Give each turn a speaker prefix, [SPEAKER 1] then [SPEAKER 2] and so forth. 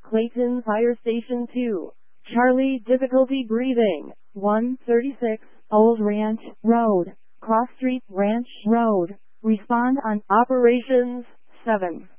[SPEAKER 1] Clayton Fire Station 2. Charlie, difficulty breathing. 136, Old Ranch Road, Cross Street, Ranch Road. Respond on Operations 7.